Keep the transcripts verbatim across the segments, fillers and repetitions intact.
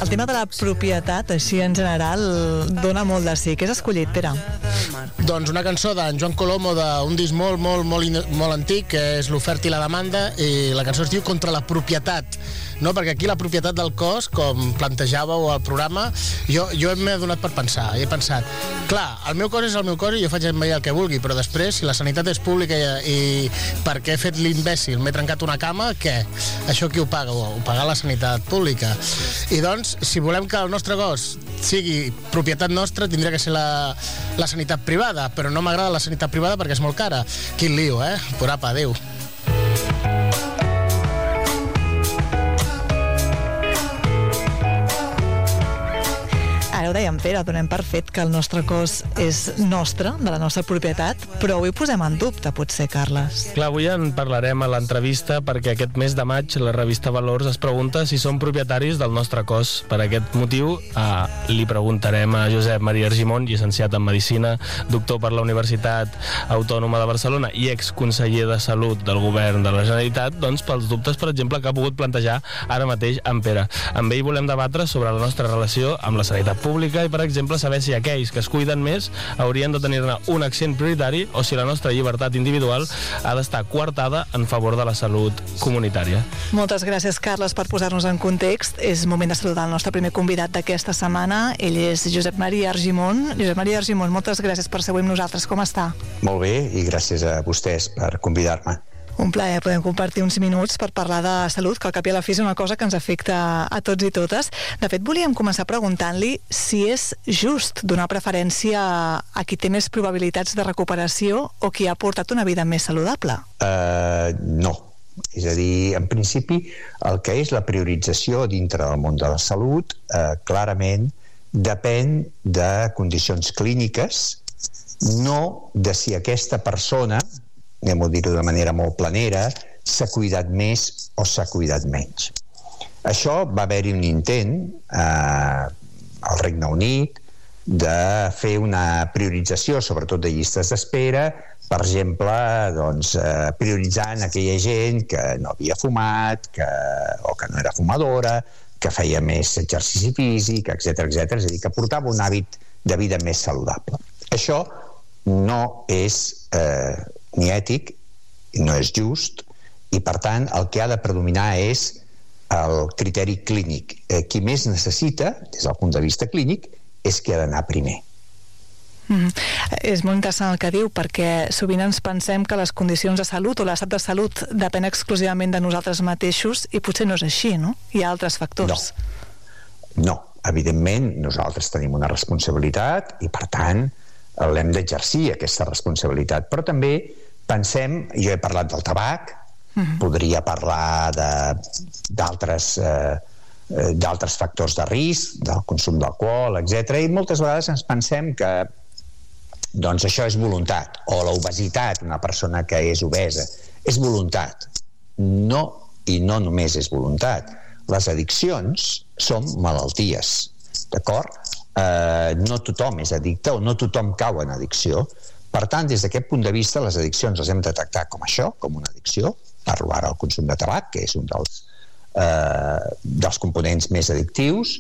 El tema de la propietat, així en general, dona molt de sí. Què has escollit, Pere? Doncs una cançó d'en Joan Colomo d'un disc molt, molt, molt, molt antic, que és L'oferta i la demanda, i la cançó es diu Contra la propietat, no? Perquè aquí la propietat del cos, com plantejàveu al programa, jo, jo m'he adonat per pensar, he pensat, clar, el meu cos és el meu cos i jo faig amb ell el que vulgui, però després, si la sanitat és pública i, i perquè he fet l'imbècil, m'he trencat una cama, què? Això qui ho paga? Ho paga la sanitat pública. I doncs, si volem que el nostre cos sigui propietat nostra, tindria que ser la, la sanitat privada, però no m'agrada la sanitat privada perquè és molt cara. Quin lío, eh? Por apa, adéu. Ara ho dèiem, Pere, donem per fet que el nostre cos és nostre, de la nostra propietat, però avui posem en dubte, potser, Carles. Clar, avui en parlarem a l'entrevista perquè aquest mes de maig la revista Valors es pregunta si som propietaris del nostre cos. Per aquest motiu eh, li preguntarem a Josep Maria Argimon, llicenciat en Medicina, doctor per la Universitat Autònoma de Barcelona i exconseller de Salut del Govern de la Generalitat, doncs pels dubtes, per exemple, que ha pogut plantejar ara mateix en Pere. Amb ell volem debatre sobre la nostra relació amb la sanitat pública i, per exemple, saber si aquells que es cuiden més haurien de tenir-ne un accent prioritari o si la nostra llibertat individual ha d'estar coartada en favor de la salut comunitària. Moltes gràcies, Carles, per posar-nos en context. És moment de saludar el nostre primer convidat d'aquesta setmana. Ell és Josep Maria Argimon. Josep Maria Argimon, moltes gràcies per ser avui amb nosaltres. Com està? Molt bé, i gràcies a vostès per convidar-me. Un plaer, podem compartir uns minuts per parlar de salut, que al cap i a la fi és una cosa que ens afecta a tots i totes. De fet, volíem començar preguntant-li si és just donar preferència a qui té més probabilitats de recuperació o qui ha portat una vida més saludable. Uh, no. És a dir, en principi, el que és la priorització dintre del món de la salut, uh, clarament, depèn de condicions clíniques, no de si aquesta persona, anem-ho dir de manera molt planera, s'ha cuidat més o s'ha cuidat menys. Això va haver-hi un intent eh, al Regne Unit de fer una priorització, sobretot de llistes d'espera, per exemple, doncs, eh, prioritzant aquella gent que no havia fumat, que, o que no era fumadora, que feia més exercici físic, etcètera, etcètera, és a dir, que portava un hàbit de vida més saludable. Això no és eh, ni ètic, no és just, i per tant el que ha de predominar és el criteri clínic. Eh, qui més necessita, des del punt de vista clínic, és qui ha d'anar primer. Mm. És molt interessant el que diu, perquè sovint ens pensem que les condicions de salut o l'estat de salut depèn exclusivament de nosaltres mateixos, i potser no és així, no? Hi ha altres factors. No, no. Evidentment nosaltres tenim una responsabilitat i per tant l'hem d'exercir, aquesta responsabilitat, però també pensem, jo he parlat del tabac, uh-huh. podria parlar d'altres eh, d'altres factors de risc, del consum d'alcohol, etcètera, i moltes vegades ens pensem que doncs això és voluntat, o l'obesitat, una persona que és obesa, és voluntat. No, i no només és voluntat. Les addiccions són malalties, d'acord? Eh, no tothom és addicte o no tothom cau en addicció. Per tant, des d'aquest punt de vista, les addiccions les hem de tractar com això, com una addicció. Parlo ara del consum de tabac, que és un dels, eh, dels components més addictius.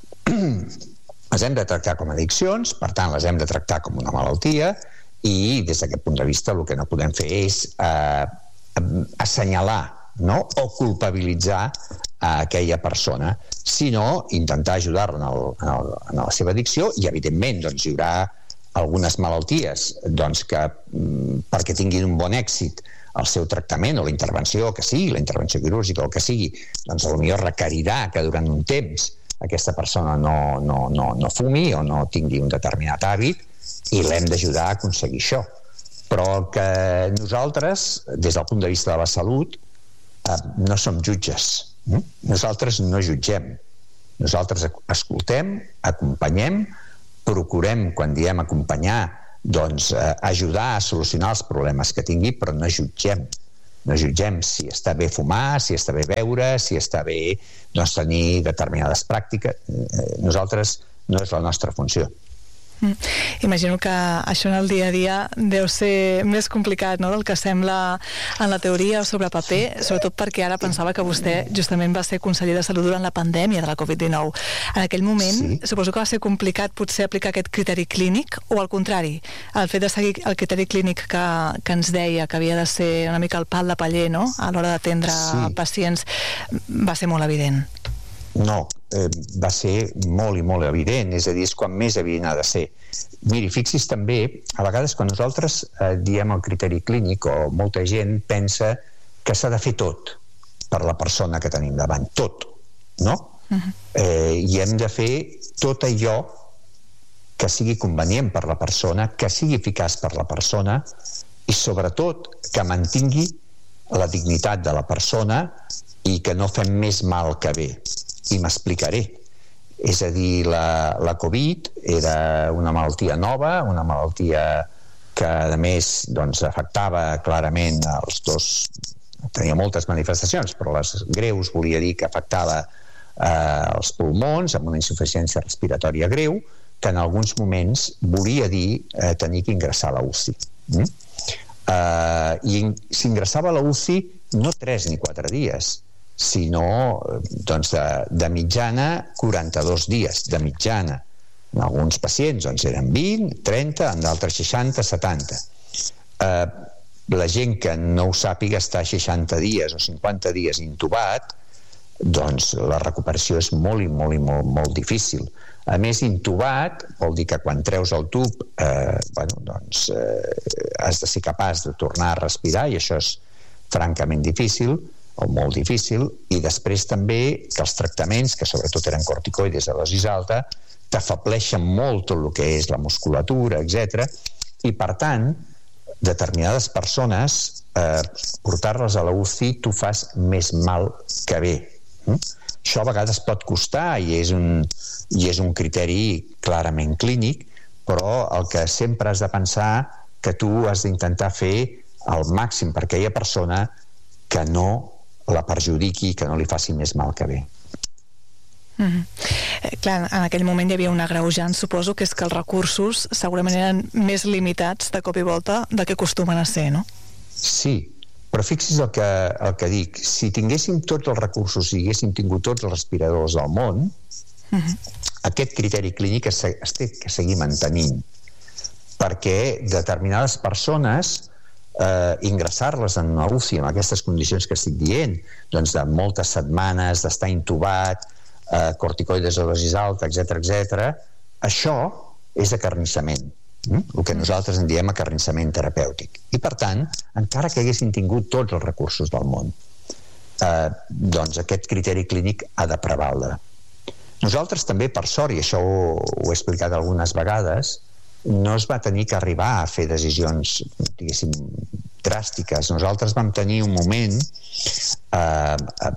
Les hem de tractar com addiccions, per tant, les hem de tractar com una malaltia, i des d'aquest punt de vista el que no podem fer és eh, assenyalar, no? O culpabilitzar a aquella persona, sinó intentar ajudar-la en, el, en, el, en la seva addicció, i evidentment doncs, hi haurà algunes malalties doncs, que perquè tinguin un bon èxit el seu tractament o la intervenció que sigui, la intervenció quirúrgica o el que sigui, doncs potser requerirà que durant un temps aquesta persona no, no, no, no fumi o no tingui un determinat hàbit, i l'hem d'ajudar a aconseguir això. Però que nosaltres, des del punt de vista de la salut, eh, no som jutges. Eh? Nosaltres no jutgem. Nosaltres escoltem, acompanyem, procurem, quan diem acompanyar, doncs eh, ajudar a solucionar els problemes que tingui, però no jutgem. No jutgem si està bé fumar, si està bé beure, si està bé doncs, tenir determinades pràctiques. Eh, nosaltres no és la nostra funció. Mm. Imagino que això en el dia a dia deu ser més complicat, no?, del que sembla en la teoria o sobre paper, sobretot perquè ara pensava que vostè justament va ser conseller de Salut durant la pandèmia de la covid dinou. En aquell moment, sí. Suposo que va ser complicat potser aplicar aquest criteri clínic, o al contrari, el fet de seguir el criteri clínic que, que ens deia que havia de ser una mica el pal de paller, no?, a l'hora d'atendre sí. pacients, va ser molt evident. No, eh, va ser molt i molt evident, és a dir, és quan més evident ha de ser. Miri, fixi's també, a vegades quan nosaltres eh, diem el criteri clínic, o molta gent pensa que s'ha de fer tot per la persona que tenim davant, tot, no? Uh-huh. Eh, I hem de fer tot allò que sigui convenient per la persona, que sigui eficaç per la persona i sobretot que mantingui la dignitat de la persona i que no fem més mal que bé. I m'explicaré. És a dir, la, la Covid era una malaltia nova, una malaltia que a més doncs, afectava clarament els dos, tenia moltes manifestacions, però les greus volia dir que afectava eh, els pulmons amb una insuficiència respiratòria greu, que en alguns moments volia dir eh, tenir que ingressar a la U C I. Mm? Eh, I s'ingressava a la U C I no tres ni quatre dies, sinó doncs, de, de mitjana quaranta-dos dies, de mitjana. En alguns pacients doncs, eren vint, trenta, en d'altres seixanta, setanta. Eh, la gent que no ho sàpiga estar seixanta dies o cinquanta dies intubat, doncs la recuperació és molt i molt i molt, molt difícil. A més, intubat vol dir que quan treus el tub eh, bueno, doncs, eh, has de ser capaç de tornar a respirar, i això és francament difícil, o molt difícil, i després també que els tractaments, que sobretot eren corticoides de dosis alta, t'afableixen molt tot el que és la musculatura, etcètera. I per tant, determinades persones, eh, portar-les a la U C I t'ho fas més mal que bé. Mm? Això a vegades pot costar i és un, i és un criteri clarament clínic, però el que sempre has de pensar que tu has d'intentar fer el màxim per aquella persona que no la perjudiqui, que no li faci més mal que bé. Mm-hmm. Eh, clar, en aquell moment hi havia un agreujant, suposo, que és que els recursos segurament eren més limitats de cop i volta del que acostumen a ser, no? Sí, però fixi's el que, el que dic. Si tinguéssim tots els recursos i haguéssim tingut tots els respiradors del món, mm-hmm. aquest criteri clínic es, es té que seguir mantenint, perquè determinades persones Eh, ingressar-les en una U C I amb aquestes condicions que estic dient, doncs de moltes setmanes, d'estar intubat, eh, corticoides de dosis alta, etcètera, etcètera, això és acarnissament, mm? el que nosaltres en diem acarnissament terapèutic. I per tant, encara que haguessin tingut tots els recursos del món, eh, doncs aquest criteri clínic ha de prevaldre. Nosaltres també, per sort, i això ho, ho he explicat algunes vegades, no es va tenir que arribar a fer decisions, diguéssim, dràstiques. Nosaltres vam tenir un moment eh,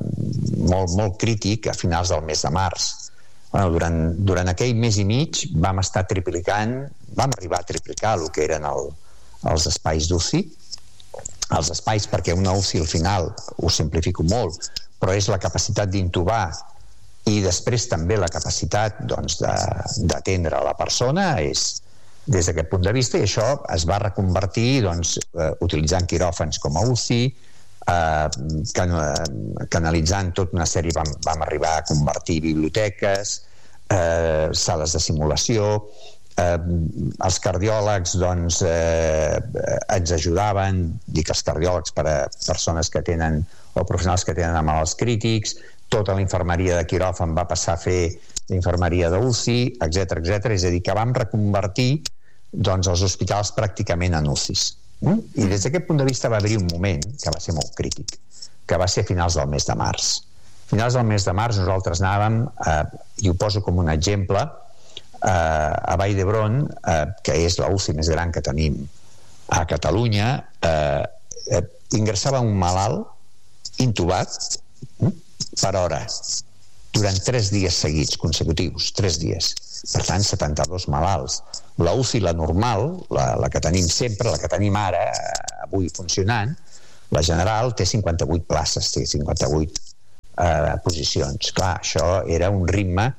molt, molt crític a finals del mes de març. Bueno, durant, durant aquell mes i mig vam estar triplicant, vam arribar a triplicar el que eren el, els espais d'U C I. Els espais, perquè una U C I al final, ho simplifico molt, però és la capacitat d'intubar i després també la capacitat doncs, d'atendre la persona, és des d'aquest punt de vista, i això es va reconvertir doncs, eh, utilitzant quiròfans com a U C I, eh, can, eh, canalitzant tota una sèrie, vam, vam arribar a convertir biblioteques, eh, sales de simulació, eh, els cardiòlegs doncs, eh, ens ajudaven, dic els cardiòlegs per a persones que tenen, o professionals que tenen malalts crítics, tota la infermeria de quiròfan va passar a fer l'infermeria d'U C I, etcètera, etcètera. És a dir, que vam reconvertir doncs, els hospitals pràcticament en U C Is. Mm? I des d'aquest punt de vista va haver-hi un moment que va ser molt crític, que va ser a finals del mes de març. A finals del mes de març nosaltres anàvem, eh, i ho poso com un exemple, eh, a Vall d'Hebron, eh, que és la U C I més gran que tenim a Catalunya, eh, eh, ingressava un malalt intubat mm, per hora durant tres dies seguits, consecutius, tres dies. Per tant, setanta-dos malalts. La U C I, la normal, la, la que tenim sempre, la que tenim ara, avui funcionant, la general té cinquanta-vuit places, té cinquanta-vuit eh, posicions. Clar, això era un ritme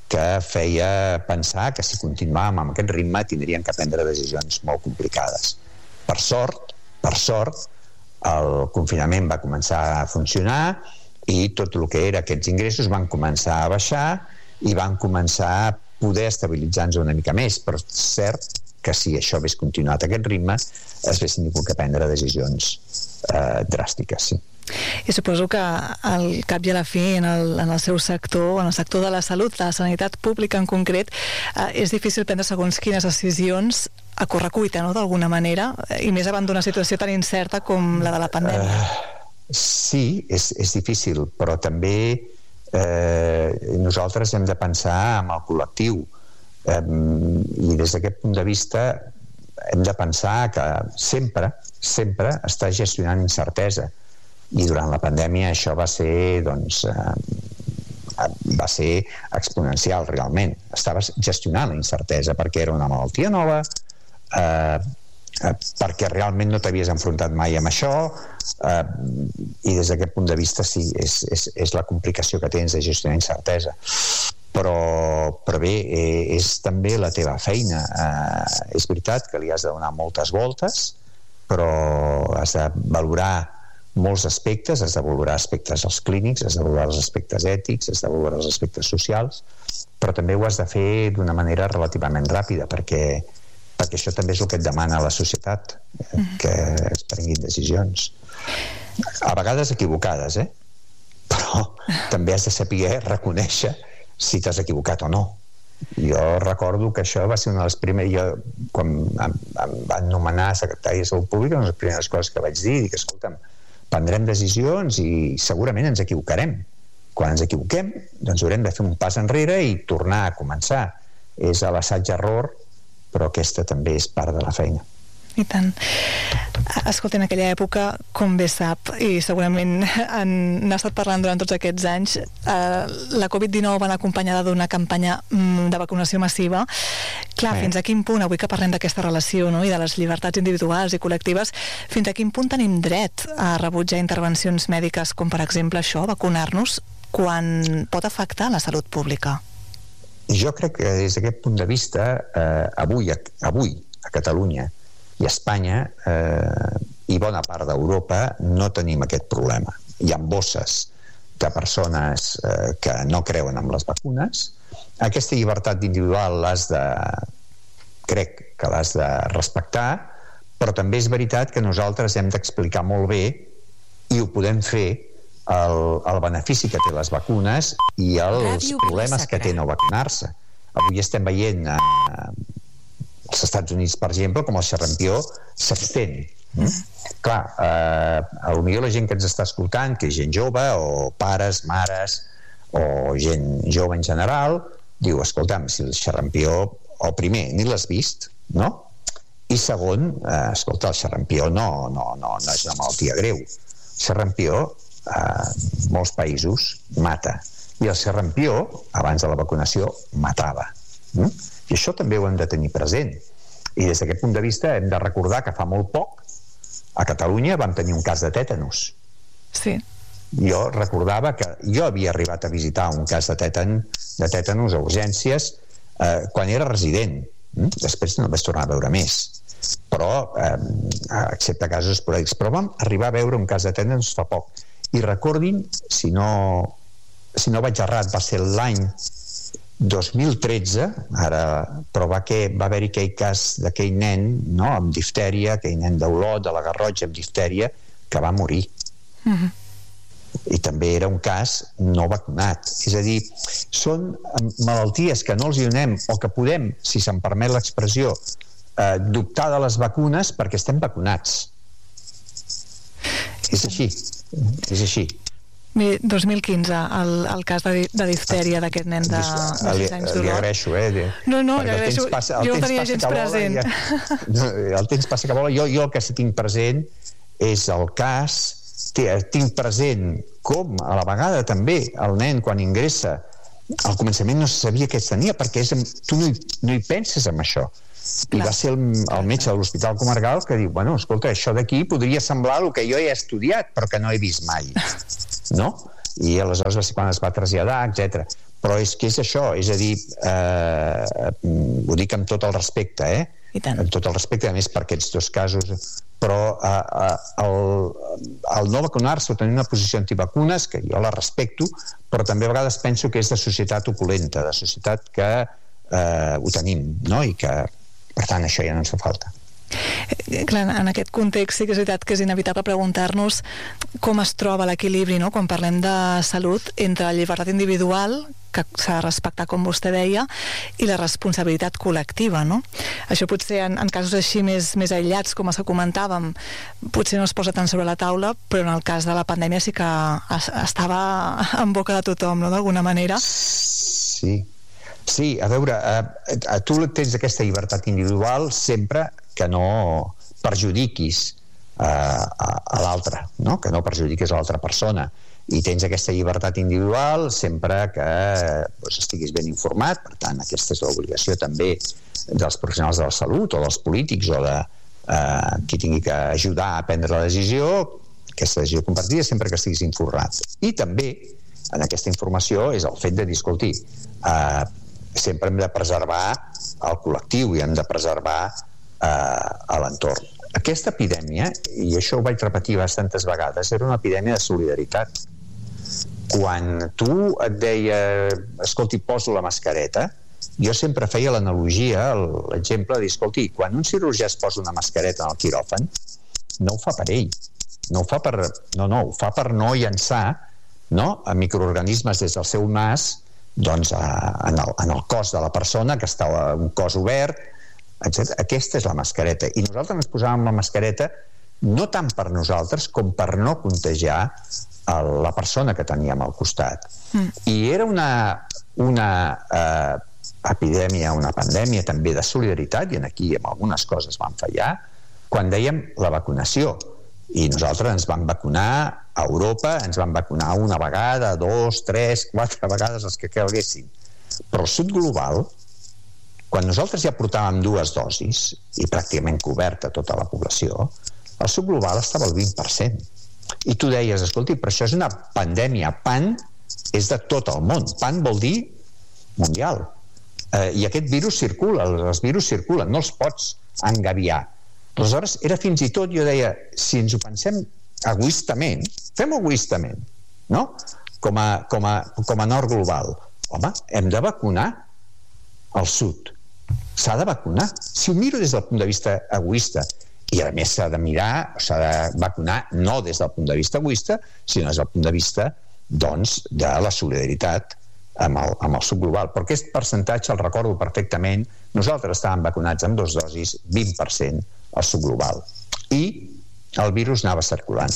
que feia pensar que si continuàvem amb aquest ritme tindríem que prendre decisions molt complicades. Per sort, per sort, el confinament va començar a funcionar i tot el que era aquests ingressos van començar a baixar i van començar a poder estabilitzar-nos una mica més, però és cert que si això hagués continuat a aquest ritme es haguessin tingut que prendre decisions eh, dràstiques, sí. I suposo que al cap i a la fi en el, en el seu sector, en el sector de la salut, de la sanitat pública en concret, eh, és difícil prendre segons quines decisions a correcuita, no?, d'alguna manera, i més davant d'una situació tan incerta com la de la pandèmia. Uh, sí, és, és difícil, però també eh, nosaltres hem de pensar en el col·lectiu, um, i des d'aquest punt de vista hem de pensar que sempre, sempre està gestionant incertesa. I durant la pandèmia això va ser, doncs, eh, va ser exponencial, realment. Estaves gestionant la incertesa perquè era una malaltia nova, eh, eh, perquè realment no t'havies enfrontat mai amb això, eh, i des d'aquest punt de vista sí, és, és, és la complicació que tens de gestionar incertesa. Però, però bé, eh, és també la teva feina. Eh, és veritat que li has de donar moltes voltes, però has de valorar molts aspectes, has de valorar aspectes als clínics, has de valorar els aspectes ètics, has de valorar els aspectes socials, però també ho has de fer d'una manera relativament ràpida, perquè, perquè això també és el que et demana la societat, eh, que es prenguin decisions. A vegades equivocades, eh? Però també has de saber reconèixer si t'has equivocat o no. Jo recordo que això va ser una de les primeres... Jo, quan em, em van nomenar secretari de Salut Pública, una de les primeres coses que vaig dir, dic, escolta'm, prendrem decisions i segurament ens equivocarem. Quan ens equivoquem, doncs haurem de fer un pas enrere i tornar a començar. És a l'assaig-error, però aquesta també és part de la feina. I tant. Escolta, en aquella època, com bé sap, i segurament n'ha estat parlant durant tots aquests anys, eh, la covid dinou va anar acompanyada d'una campanya de vacunació massiva. Clar, eh. fins a quin punt, avui que parlem d'aquesta relació, no?, i de les llibertats individuals i col·lectives, fins a quin punt tenim dret a rebutjar intervencions mèdiques com, per exemple, això, vacunar-nos, quan pot afectar la salut pública? Jo crec que des d'aquest punt de vista, eh, avui, avui a Catalunya i a Espanya eh, i bona part d'Europa no tenim aquest problema. Hi ha bosses de persones eh, que no creuen en les vacunes. Aquesta llibertat individual l'has de... crec que l'has de respectar, però també és veritat que nosaltres hem d'explicar molt bé, i ho podem fer, el, el benefici que té les vacunes i els problemes que té no vacunar-se. Avui estem veient a als Estats Units, per exemple, com el xarampió s'estén. Mm? Clar, eh, potser la gent que ens està escoltant, que és gent jove, o pares, mares, o gent jove en general, diu, escolta'm, si el xarampió, o primer, ni l'has vist, no? I segon, eh, escolta, el xarampió no, no, no, no és una malaltia greu. El xarampió, eh, molts països, mata. I el xarampió, abans de la vacunació, matava. Mm? I això també ho hem de tenir present. I des d'aquest punt de vista hem de recordar que fa molt poc a Catalunya vam tenir un cas de tètanus. Sí. Jo recordava que jo havia arribat a visitar un cas de, tètan, de tètanus a urgències eh, quan era resident. Mm? Després no vaig tornar a veure més. Però, eh, excepte casos esporàdics, però vam arribar a veure un cas de tètanus fa poc. I recordin, si no, si no vaig errat, va ser l'any dos mil tretze, ara, però va, que, va haver-hi aquell cas d'aquell nen, no?, amb diftèria, aquell nen d'Olot, de la Garrotxa, amb diftèria, que va morir. Uh-huh. I també era un cas no vacunat. És a dir, són malalties que no els hi donem, o que podem, si se'm permet l'expressió, eh, dubtar de les vacunes perquè estem vacunats. És així. És així. Bé, dos mil quinze, el, el cas de, de diftèria d'aquest nen de, de sis anys d'Olot. Li agraeixo, eh? De, no, no, li agraeixo. Passa, jo el tenia gens present. Ja, el temps passa que vola. Jo, jo el que sí tinc present és el cas, tinc present com, a la vegada també, el nen quan ingressa, al començament no se sabia què es tenia, perquè és, tu no hi, no hi penses en això. I va ser el, el metge de l'Hospital Comarcal que diu, bueno, escolta, això d'aquí podria semblar el que jo he estudiat, però que no he vist mai. No? I aleshores va ser quan es va traslladar, etcètera. però és que és això, és a dir, eh, ho dic amb tot el respecte, eh? I tant. Amb tot el respecte, a més, per aquests dos casos, però eh, el, el no vacunar-se o tenir una posició antivacunes, que jo la respecto, però també a vegades penso que és de societat opulenta, de societat que eh, ho tenim, no? I que, per tant, això ja no ens fa falta. Clar, en aquest context sí que és veritat que és inevitable preguntar-nos com es troba l'equilibri, no?, quan parlem de salut, entre la llibertat individual, que s'ha de respectar, com vostè deia, i la responsabilitat col·lectiva, no? Això potser en, en casos així més, més aïllats, com els que comentàvem, potser no es posa tant sobre la taula, però en el cas de la pandèmia sí que es, estava en boca de tothom, no?, d'alguna manera. Sí, sí, a veure, eh, tu tens aquesta llibertat individual sempre que no perjudiquis eh, a, a l'altre, no? Que no perjudiquis a l'altra persona, i tens aquesta llibertat individual sempre que doncs, estiguis ben informat. Per tant, aquesta és l'obligació també dels professionals de la salut o dels polítics o de eh, qui tingui que ajudar a prendre la decisió, aquesta decisió compartida, sempre que estiguis informat. I també en aquesta informació és el fet de dir, escolti, eh, sempre hem de preservar el col·lectiu i hem de preservar eh, a l'entorn. Aquesta epidèmia, i això ho vaig repetir bastantes vegades, era una epidèmia de solidaritat. Quan tu et deia, escolti, poso la mascareta, jo sempre feia l'analogia, l'exemple de dir, escolti, quan un cirurgià es posa una mascareta en el quiròfan, no ho fa per ell, no ho fa per, no, no, ho fa per no llançar, no?, a microorganismes des del seu nas, doncs, a, en, el, en el cos de la persona, que està un cos obert, etcètera. Aquesta és la mascareta. I nosaltres ens posàvem la mascareta no tant per nosaltres com per no contagiar el, la persona que teníem al costat. Mm. I era una, una eh, epidèmia, una pandèmia també de solidaritat, i en aquí en algunes coses van fallar, quan dèiem la vacunació. I nosaltres ens vam vacunar a Europa, ens van vacunar una vegada, dos, tres, quatre vegades els que calguessin. Però el sud global, quan nosaltres ja portàvem dues dosis i pràcticament coberta tota la població, el sud global estava al vint per cent. I tu deies, escolti, però això és una pandèmia. Pan és de tot el món. Pan vol dir mundial. Eh, I aquest virus circula, els virus circulen, no els pots engabiar. Aleshores, era fins i tot, jo deia, si ens ho pensem egoistament, fem-ho egoistament, no? Com a, com a, com a nord global. Home, hem de vacunar al sud. S'ha de vacunar. Si ho miro des del punt de vista egoista, i a més s'ha de mirar, s'ha de vacunar no des del punt de vista egoista, sinó des del punt de vista, doncs, de la solidaritat amb el, amb el sud global. Però aquest percentatge el recordo perfectament. Nosaltres estàvem vacunats amb dos dosis, vint per cent al sud global. I el virus anava circulant.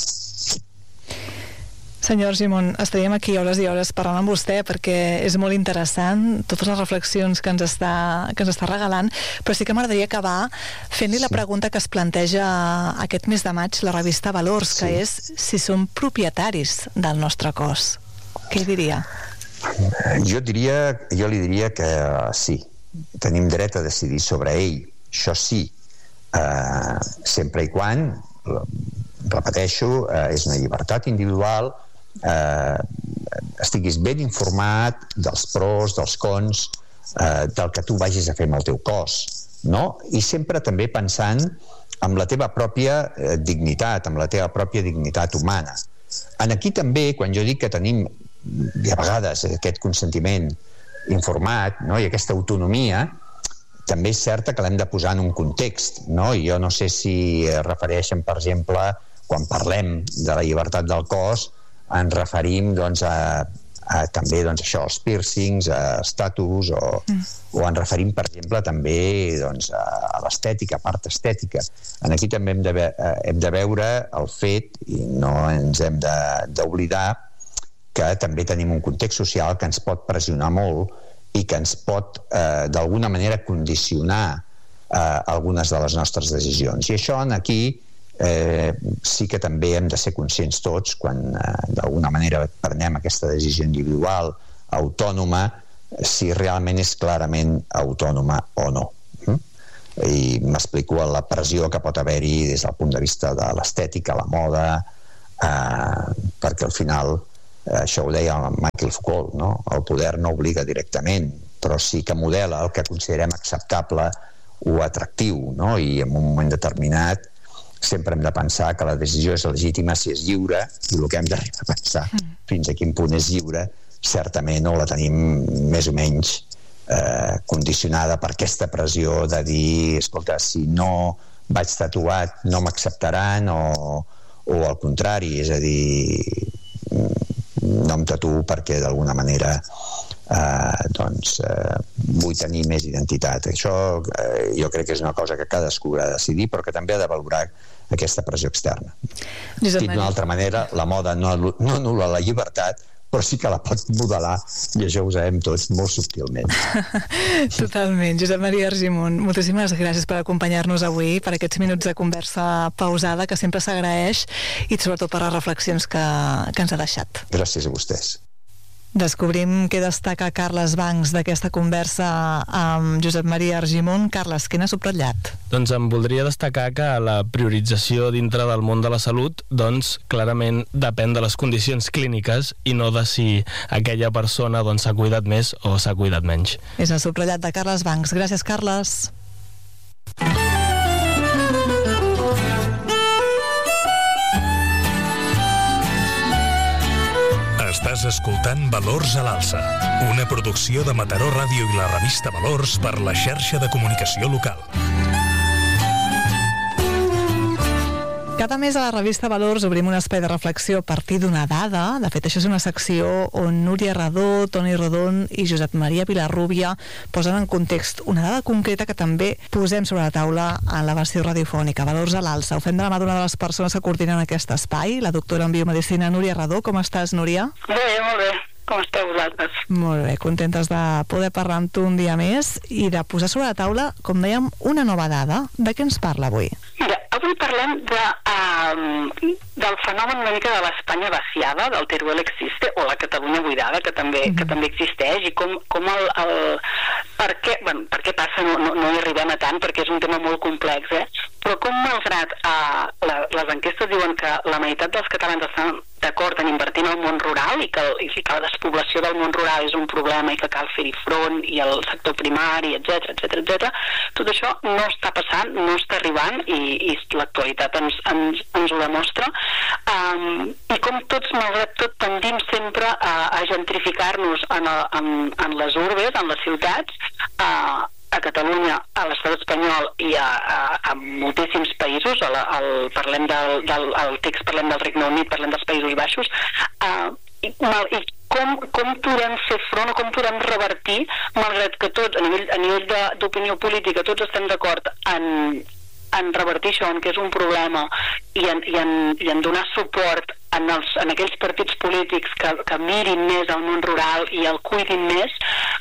Senyor Argimon, estaríem aquí hores i hores parlant amb vostè perquè és molt interessant totes les reflexions que ens està, que ens està regalant, però sí que m'agradaria acabar fent-li sí. la pregunta que es planteja aquest mes de maig la revista Valors, que sí. és si som propietaris del nostre cos. Què diria? Jo diria, jo li diria que sí, tenim dret a decidir sobre ell, això sí, eh, sempre i quan, repeteixo, eh, és una llibertat individual, eh, estiguis ben informat dels pros, dels cons, eh, del que tu vagis a fer amb el teu cos, no? I sempre també pensant en la teva pròpia eh, dignitat, amb la teva pròpia dignitat humana. En aquí també, quan jo dic que tenim i a vegades aquest consentiment informat, no? I aquesta autonomia, també és certa que l'hem de posar en un context, no? I jo no sé si es refereixen, per exemple, quan parlem de la llibertat del cos, ens referim doncs, a, a també doncs, això, als piercings, a estatus, o, mm. o ens referim, per exemple, també doncs, a, a l'estètica, a part estètica. En aquí també hem de, hem de veure el fet, i no ens hem d'oblidar, que també tenim un context social que ens pot pressionar molt i que ens pot, eh, d'alguna manera, condicionar eh, algunes de les nostres decisions. I això aquí eh, sí que també hem de ser conscients tots quan, eh, d'alguna manera, prenem aquesta decisió individual, autònoma, si realment és clarament autònoma o no. Mm? I m'explico la pressió que pot haver-hi des del punt de vista de l'estètica, la moda, eh, perquè al final això ho deia Michael Foucault, no? El poder no obliga directament, però sí que modela el que considerem acceptable o atractiu, no? I en un moment determinat sempre hem de pensar que la decisió és legítima si és lliure, i el que hem d'arribar a pensar fins a quin punt és lliure certament no la tenim més o menys eh, condicionada per aquesta pressió de dir, escolta, si no vaig tatuat no m'acceptaran, o, o al contrari, és a dir, no em tatuo perquè d'alguna manera eh, doncs eh, vull tenir més identitat. Això eh, jo crec que és una cosa que cadascú ha de decidir, però que també ha de valorar aquesta pressió externa. Dit d'una altra manera, la moda no, no anul·la la llibertat, però sí que la pot modelar, i això ho sabem tots molt subtilment. Totalment. Josep Maria Argimon, moltíssimes gràcies per acompanyar-nos avui, per aquests minuts de conversa pausada que sempre s'agraeix, i sobretot per les reflexions que, que ens ha deixat. Gràcies a vostès. Descobrim què destaca Carles Bancs d'aquesta conversa amb Josep Maria Argimon. Carles, què n'ha subratllat? Doncs em voldria destacar que la priorització dintre del món de la salut doncs clarament depèn de les condicions clíniques i no de si aquella persona doncs, s'ha cuidat més o s'ha cuidat menys. És el subratllat de Carles Bancs. Gràcies, Carles. Estàs escoltant Valors a l'Alça, una producció de Mataró Ràdio i la revista Valors per la xarxa de comunicació local. Cada mes a la revista Valors obrim un espai de reflexió a partir d'una dada. De fet, això és una secció on Núria Redó, Toni Rodon i Josep Maria Vilarrúbia posen en context una dada concreta que també posem sobre la taula en la versió radiofònica. Valors a l'Alça. Ho fem de la mà d'una de les persones que coordinen aquest espai, la doctora en biomedicina Núria Redó. Com estàs, Núria? Bé, molt bé. Com esteu vosaltres? Molt bé, contentes de poder parlar amb tu un dia més i de posar sobre la taula, com dèiem, una nova dada. De què ens parla avui? Mira, avui parlem de, um, del fenomen una mica de l'Espanya vaciada, del Teruel existe, o la Catalunya buidada, que també, mm-hmm. que també existeix, i com, com el, el... Per què, bueno, per què passa? No, no, no hi arribem a tant, perquè és un tema molt complex, eh? Però com malgrat uh, la, les enquestes diuen que la meitat dels catalans estan d'acord en invertir en el món rural i que, i que la despoblació del món rural és un problema i que cal fer-hi front, i el sector primari, etcètera, etcètera, etcètera, tot això no està passant, no està arribant, i, i l'actualitat ens, ens, ens ho demostra. Um, I com tots, malgrat tot, tendim sempre a, a gentrificar-nos en, el, en, en les urbes, en les ciutats, a, a Catalunya, a l'estat espanyol i a, a, a moltíssims països. A la, al, parlem del, del al text parlem del Regne Unit, parlem dels Països Baixos, uh, i, mal, i com, com podem fer front o com podem revertir, malgrat que tots, a nivell, a nivell d'opinió política, tots estem d'acord en, en revertir això, en què és un problema, i en, i en, i en donar suport en, els, en aquells partits polítics que, que mirin més al món rural i el cuidin més.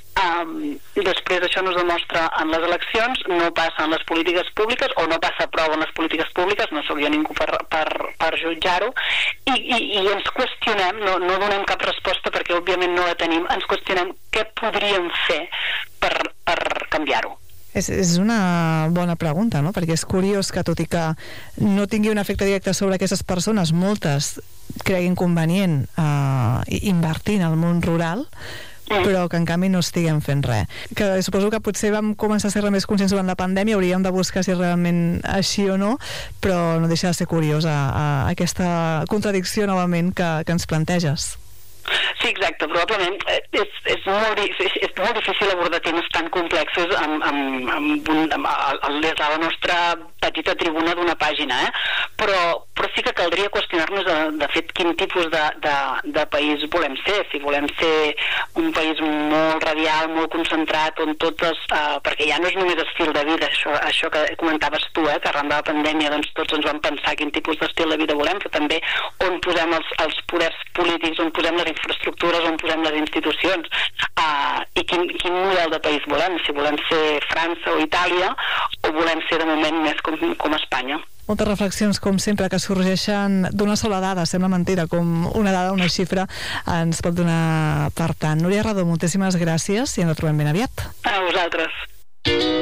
Um, després això no es demostra en les eleccions, no passa en les polítiques públiques, o no passa prou en les polítiques públiques, no sóc jo ningú per, per, per jutjar-ho, i, i, i ens qüestionem, no, no donem cap resposta perquè òbviament no la tenim, ens qüestionem què podríem fer per, per canviar-ho. És, és una bona pregunta, no? Perquè és curiós que, tot i que no tingui un efecte directe sobre aquestes persones, moltes creguin convenient uh, invertir en el món rural, però que en canvi no estiguem fent res. Que suposo que potser vam començar a ser més conscients durant la pandèmia, hauríem de buscar si és realment així o no, però no deixa de ser curiosa a, a aquesta contradicció novament que, que ens planteges. Sí, exacte. Probablement és, és, molt, és, és molt difícil abordar temes tan complexos amb, amb, amb, un, amb, amb des de la nostra petita tribuna d'una pàgina, eh? però, però sí que caldria qüestionar-nos de, de fet quin tipus de, de, de país volem ser, si volem ser un país molt radial, molt concentrat, on totes, uh, perquè ja no és només estil de vida, això, això que comentaves tu, eh, que arran de la pandèmia doncs, tots ens vam pensar quin tipus d'estil de vida volem, però també on posem els, els poders polítics, on posem les infraestructures, on posem les institucions, uh, i quin, quin model de país volem, si volem ser França o Itàlia, o volem ser de moment més com, com Espanya. Moltes reflexions, com sempre, que sorgeixen d'una sola dada, sembla mentida, com una dada, una xifra, ens pot donar per tant. Núria Redó, moltíssimes gràcies i ens trobem ben aviat. A vosaltres.